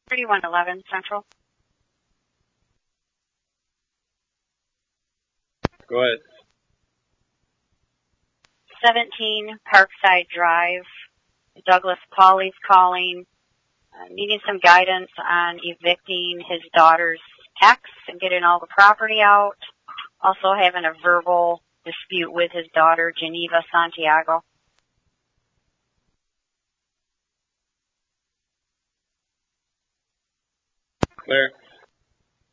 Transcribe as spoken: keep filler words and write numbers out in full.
thirty-one eleven Central. Go ahead. seventeen Parkside Drive. Douglas Pauly's calling, uh, needing some guidance on evicting his daughter's ex and getting all the property out. Also having a verbal dispute with his daughter, Geneva Santiago. Clear.